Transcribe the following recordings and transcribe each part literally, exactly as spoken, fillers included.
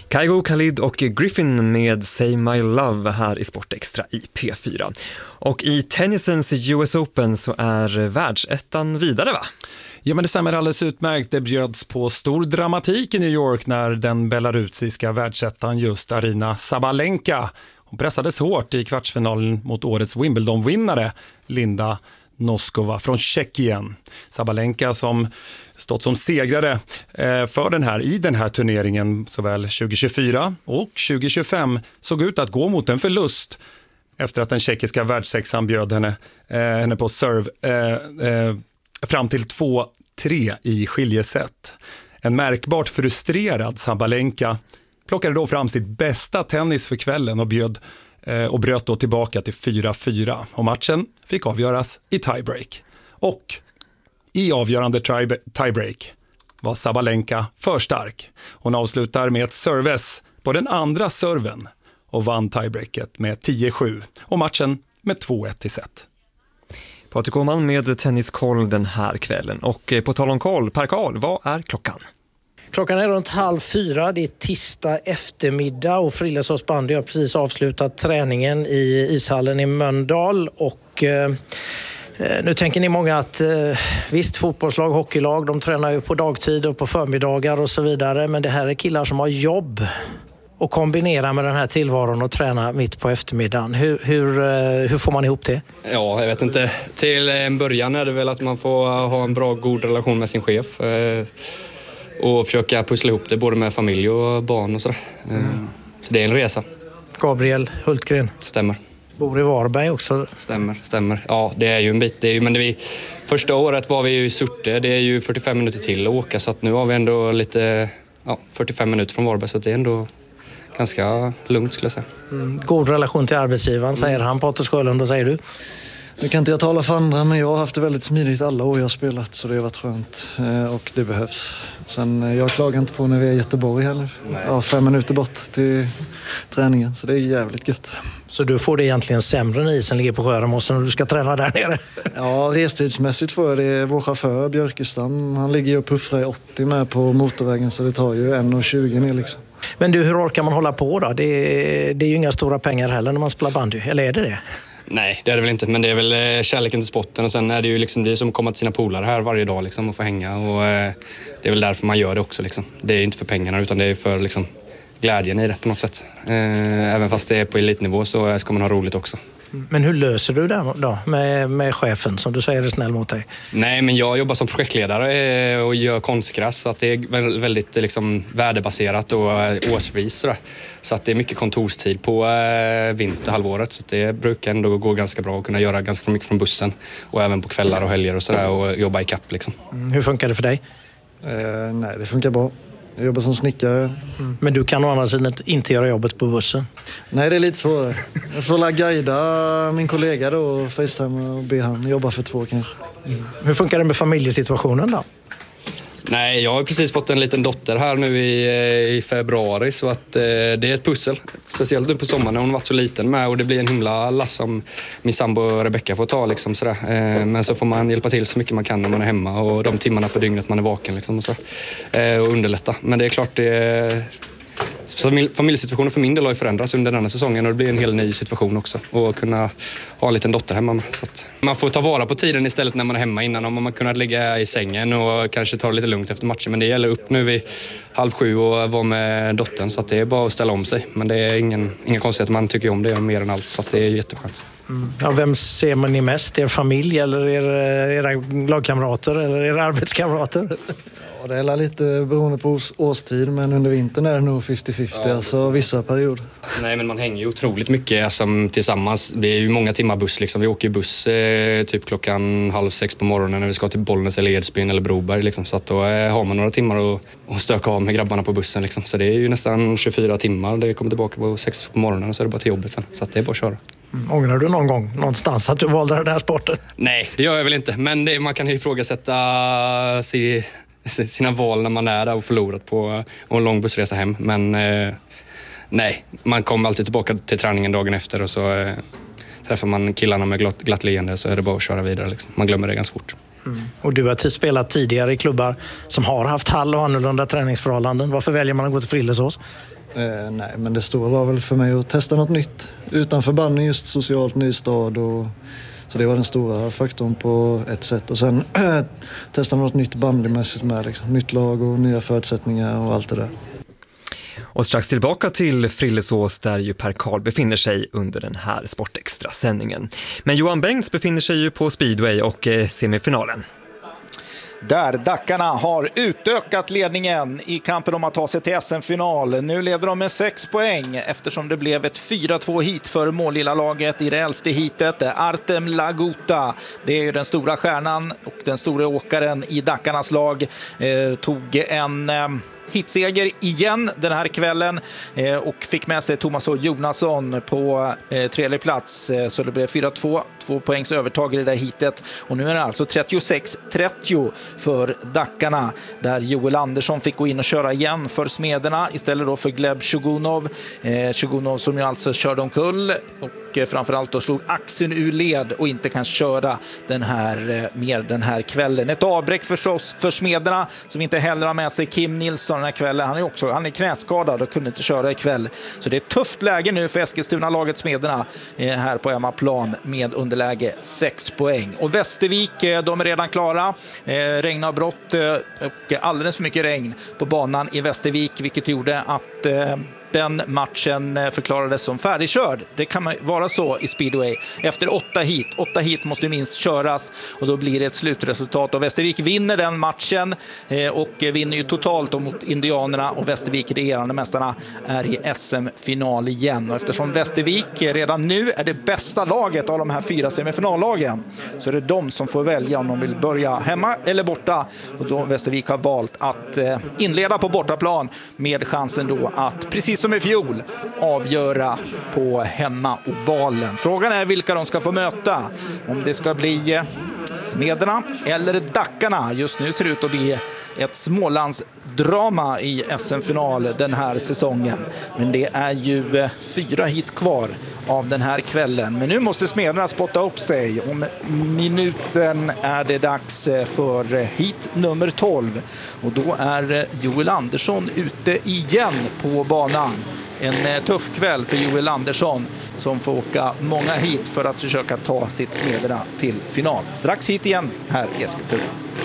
Kygo, Khalid och Griffin med Say My Love här i Sportextra i P fyra. Och i tennisens U S Open så är världsettan vidare, va? Ja, men det stämmer alldeles utmärkt. Det bjöds på stor dramatik i New York när den belarusiska världsettan just Aryna Sabalenka hon pressades hårt i kvartsfinalen mot årets Wimbledon-vinnare Linda Noskova från Tjeckien. Sabalenka som stått som segrare för den här, i den här turneringen såväl tjugo tjugofyra och tjugo tjugofem såg ut att gå mot en förlust efter att den tjeckiska världssexan bjöd henne, eh, henne på serve eh, eh, fram till två tre i skiljesätt. En märkbart frustrerad Sabalenka plockade då fram sitt bästa tennis för kvällen och bjöd eh, och bröt då tillbaka till fyra fyra och matchen fick avgöras i tiebreak. Och i avgörande tiebreak var Sabalenka för stark. Hon avslutar med ett service på den andra serven och vann tiebreaket med tio sju och matchen med två ett till set. Patrik Åhman med tenniskoll den här kvällen. Och på tal om koll, Per Karl, vad är klockan? Klockan är runt halv fyra, det är tisdag eftermiddag och Frillesås bandy har precis avslutat träningen i ishallen i Mölndal och eh, nu tänker ni många att eh, visst, fotbollslag, hockeylag, de tränar ju på dagtid och på förmiddagar och så vidare, men det här är killar som har jobb och kombinera med den här tillvaron och träna mitt på eftermiddagen. Hur, hur, hur får man ihop det? Ja, jag vet inte. Till en början är det väl att man får ha en bra, god relation med sin chef eh, och försöka pussla ihop det både med familj och barn och sådär. Mm. Så det är en resa. Gabriel Hultgren. Stämmer. Bor i Varberg också. Stämmer, stämmer. Ja, det är ju en bit. Det är ju, men det vi, första året var vi ju i Surte. Det är ju fyrtiofem minuter till att åka, så att nu har vi ändå lite ja, fyrtiofem minuter från Varberg, så det är ändå ganska lugnt skulle jag säga. Mm. God relation till arbetsgivaren, säger han. Patrik Sjölund, och säger du? Nu kan inte jag tala för andra, men jag har haft det väldigt smidigt alla år jag har spelat, så det har varit skönt och det behövs. Sen jag klagar inte på när vi är i Göteborg heller. Ja, fem minuter bort till träningen, så det är jävligt gött. Så du får det egentligen sämre när isen ligger på Sjöremossen och du ska träna där nere? Ja, restidsmässigt får jag det. Vår chaufför Björkestam, han ligger ju och puffrar i åttio med på motorvägen, så det tar ju en tjugo ner liksom. Men du, hur orkar man hålla på då? Det är, det är ju inga stora pengar heller när man spelar bandy, eller är det det? Nej, det är det väl inte, men det är väl kärleken till sporten och sen är det ju liksom det som kommer till sina polare här varje dag liksom och få hänga och eh, det är väl därför man gör det också liksom. Det är inte för pengarna utan det är för liksom glädjen i det på något sätt. Eh, även fast det är på elitnivå så ska man ha roligt också. Men hur löser du det då med, med chefen som du säger är snäll mot dig? Nej, men jag jobbar som projektledare och gör konstgräs så att det är väldigt liksom, värdebaserat och årsvis sådär. Så att det är mycket kontorstid på äh, vinterhalvåret så att det brukar ändå gå ganska bra att kunna göra ganska mycket från bussen och även på kvällar och helger och sådär och jobba i kapp liksom. Mm, hur funkar det för dig? Eh, nej, det funkar bra. Jag jobbar som snickare. Mm. Men du kan å andra sidan inte göra jobbet på bussen? Nej, det är lite svårare. Jag får la guida min kollega då och FaceTime och be han jobba för två kanske. Mm. Hur funkar det med familjesituationen då? Nej, jag har precis fått en liten dotter här nu i, i februari så att eh, det är ett pussel. Speciellt nu på sommaren när hon varit så liten med och det blir en himla lass som min sambo Rebecca får ta liksom sådär. Eh, men så får man hjälpa till så mycket man kan när man är hemma och de timmarna på dygnet man är vaken liksom och så. Eh, och underlätta. Men det är klart det familjesituationen för min del har ju förändrats under denna säsongen och det blir en helt ny situation också och kunna ha en liten dotter hemma. Så att man får ta vara på tiden istället när man är hemma innan om man kunnat ligga i sängen och kanske ta det lite lugnt efter matchen. Men det gäller upp nu vid halv sju och vara med dottern så att det är bara att ställa om sig. Men det är ingen, ingen konstighet, man tycker om det mer än allt så att det är jätteskönt. Mm. Ja, vem ser man ni mest? Er familj eller er, era lagkamrater eller era arbetskamrater? Ja, det är lite beroende på års, årstid, men under vintern är det nog femtio femtio, ja, alltså vissa perioder. Nej, men man hänger ju otroligt mycket alltså, tillsammans. Det är ju många timmar buss liksom. Vi åker buss eh, typ klockan halv sex på morgonen när vi ska till Bollnäs eller Edsbyn eller Broberg liksom. Så att då eh, har man några timmar och, och stöka av med grabbarna på bussen liksom. Så det är ju nästan tjugofyra timmar. Det kommer tillbaka på sex på morgonen och så är det bara till jobbet sen. Så att det är bara att köra. Mm. Ångrar du någon gång någonstans att du valde den här sporten? Nej, det gör jag väl inte. Men det, man kan ju ifrågasätta si, sina val när man är där och förlorat på en lång bussresa hem. Men eh, nej, man kommer alltid tillbaka till träningen dagen efter och så eh, träffar man killarna med glatt, glatt leende så är det bara att köra vidare. Liksom. Man glömmer det ganska fort. Mm. Och du har spelat tidigare i klubbar som har haft hall och annorlunda träningsförhållanden. Varför väljer man att gå till Frillesås? Eh, nej, men det stora var väl för mig att testa något nytt. Utanför bandy, just socialt, ny stad. Och, så det var den stora faktorn på ett sätt. Och sen äh, testa något nytt bandymässigt med. Liksom. Nytt lag och nya förutsättningar och allt det där. Och strax tillbaka till Frillesås där ju Per Karl befinner sig under den här Sportextra-sändningen. Men Johan Bengts befinner sig ju på Speedway och eh, semifinalen. Där Dackarna har utökat ledningen i kampen om att ta sig till S M-final. Nu leder de med sex poäng eftersom det blev ett fyra två hit för mållilla laget i det elfte hitet. Artem Laguta, det är ju den stora stjärnan och den stora åkaren i Dackarnas lag, eh, tog en... Eh, hitseger igen den här kvällen eh, och fick med sig Thomas och Jonasson på eh, tredje plats. Eh, så det blev fyra två, två poängs övertag i det där hitet. Och nu är det alltså trettiosex trettio för Dackarna där Joel Andersson fick gå in och köra igen för Smederna istället då för Gleb Shugunov. Eh, Shugunov som ju alltså körde omkull och eh, framförallt då slog axeln ur led och inte kan köra den här, eh, mer den här kvällen. Ett avbräck förstås för Smederna som inte heller har med sig Kim Nilsson den här kvällen. Han är också han är knäskadad och kunde inte köra ikväll. Så det är ett tufft läge nu för Eskilstuna-laget Smederna eh, här på hemmaplan med underläge sex poäng. Och Västervik, eh, de är redan klara. Eh, regnavbrott eh, och alldeles för mycket regn på banan i Västervik, vilket gjorde att eh, den matchen förklarades som färdigkörd. Det kan man vara så i speedway. Efter åtta hit. Åtta hit måste minst köras och då blir det ett slutresultat. Och Västervik vinner den matchen och vinner ju totalt mot Indianerna och Västervik, regerande mästarna, är i S M-final igen. Och eftersom Västervik redan nu är det bästa laget av de här fyra semifinallagen så är det de som får välja om de vill börja hemma eller borta. Och då Västervik har valt att inleda på bortaplan med chansen då att precis som i fjol avgöra på hemmaovalen. Frågan är vilka de ska få möta. Om det ska bli Smederna eller Dackarna. Just nu ser det ut att bli ett Smålandsdrama i S M-final den här säsongen. Men det är ju fyra hit kvar av den här kvällen. Men nu måste Smederna spotta upp sig. Om minuten är det dags för hit nummer tolv. Och då är Joel Andersson ute igen på banan. En tuff kväll för Joel Andersson som får åka många hit för att försöka ta sitt Smederna till final. Strax hit igen här i Eskilstuna.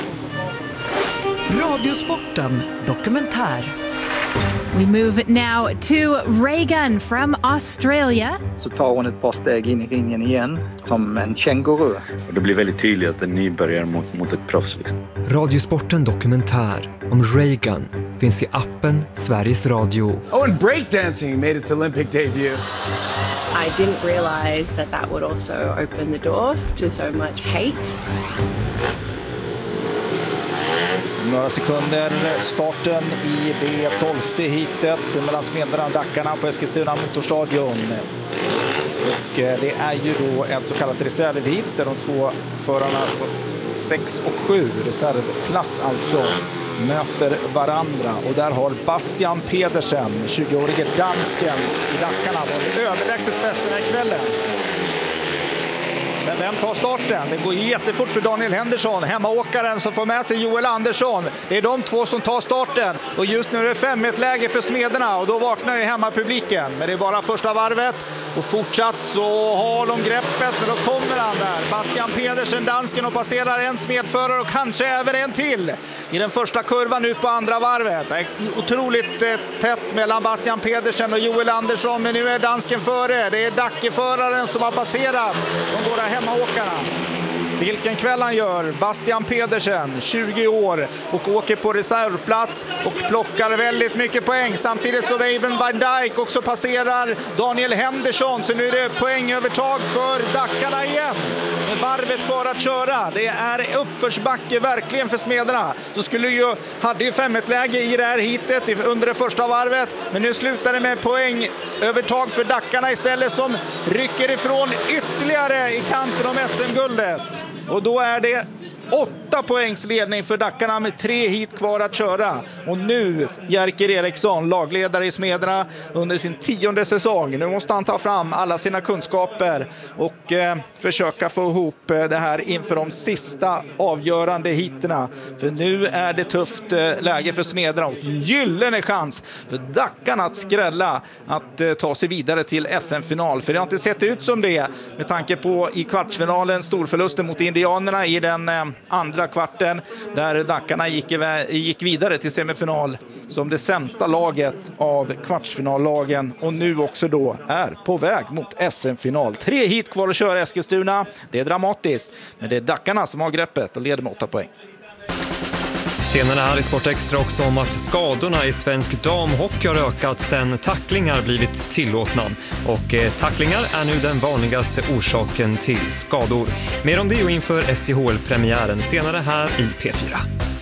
Radiosporten dokumentär. We move now to Reagan from Australia. Så tar hon ett par steg in i ringen igen som en känguru. Och det blir väldigt tydligt att en nybörjare mot, mot ett proffs. Liksom. Radiosporten dokumentär om Reagan finns i appen Sveriges Radio. Oh, and breakdancing made its Olympic debut. I didn't realize that that would also open the door to so much hate. Några sekunder starten i det tolfte hitet mellan Smederna och Dackarna på Eskilstuna Motorstadion. Och det är ju då ett så kallat reservhit där de två förarna på sex och sju, reservplats alltså, möter varandra. Och där har Bastian Pedersen, tjugoårige dansken i Dackarna, varit överlägset bäst den här kvällen. Men vem tar starten? Det går ju jättefort för Daniel Henderson, hemmaåkaren som får med sig Joel Andersson. Det är de två som tar starten. Och just nu är det fem ett läge för Smederna och då vaknar ju hemmapubliken. Men det är bara första varvet. Och fortsatt så har de greppet, men då kommer han där. Bastian Pedersen, dansken, och passerar en smedförare och kanske även en till i den första kurvan ut på andra varvet. Det är otroligt eh, tätt mellan Bastian Pedersen och Joel Andersson, men nu är dansken före. Det är Dackeföraren som har passerat de båda hemmaåkarna. Vilken kväll han gör. Bastian Pedersen, tjugo år, och åker på reservplats och plockar väldigt mycket poäng. Samtidigt så Weiven van Dijk också passerar Daniel Henderson. Så nu är det poängövertag för Dackarna igen. Med varvet kvar att köra. Det är uppförsbacke verkligen för Smederna. Så skulle ju, hade ju fem ett läge i det här hitet under det första varvet. Men nu slutar det med poängövertag för Dackarna istället, som rycker ifrån ytterligare i kampen om S M-guldet. Och då är det åtta åtta poängs ledning för Dackarna med tre hit kvar att köra. Och nu Jerker Eriksson, lagledare i Smedra under sin tionde säsong. Nu måste han ta fram alla sina kunskaper och eh, försöka få ihop eh, det här inför de sista avgörande hiterna. För nu är det tufft eh, läge för Smedra och en gyllene chans för Dackarna att skrälla, att eh, ta sig vidare till S M-final. För det har inte sett ut som det med tanke på i kvartsfinalen storförlusten mot Indianerna i den eh, andra kvarten där Dackarna gick, gick vidare till semifinal som det sämsta laget av kvartsfinallagen och nu också då är på väg mot S M-final. Tre hit kvar att köra Eskilstuna. Det är dramatiskt, men det är Dackarna som har greppet och leder med åtta poäng. Senare här i Sport Extra också om att skadorna i svensk damhockey har ökat sedan tacklingar blivit tillåtna. Och eh, tacklingar är nu den vanligaste orsaken till skador. Mer om det och inför S T H L-premiären senare här i P fyra.